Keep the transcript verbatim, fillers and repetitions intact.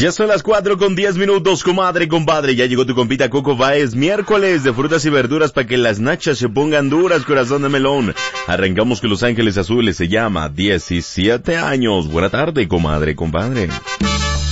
Ya son las cuatro con diez minutos, comadre, compadre. Ya llegó tu compita Coco Baez, miércoles de frutas y verduras para que las nachas se pongan duras, corazón de melón. Arrancamos con Los Ángeles Azules, se llama diecisiete años. Buena tarde, comadre, compadre.